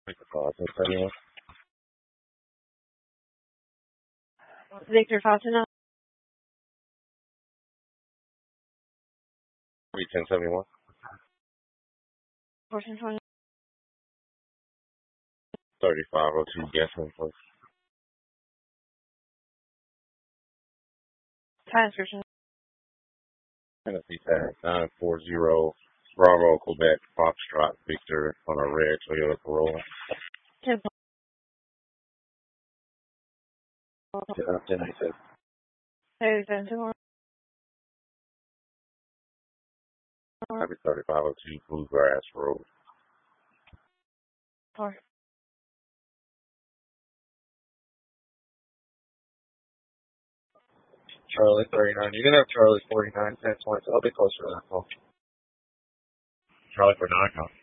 Make a call. Can you tell me Victor Faustina. 1071? Portion 20. 3502 Guessing Place. Transcription. Tennessee tag 940 Bravo, Quebec, Foxtrot, Victor on a red Toyota Corolla. 10. 1096. Hey, 10. Happy 3502 Bluegrass Road. 4. Charlie 39. You're going to have Charlie 49, 10 points. I'll be closer to that call. Charlie for 9.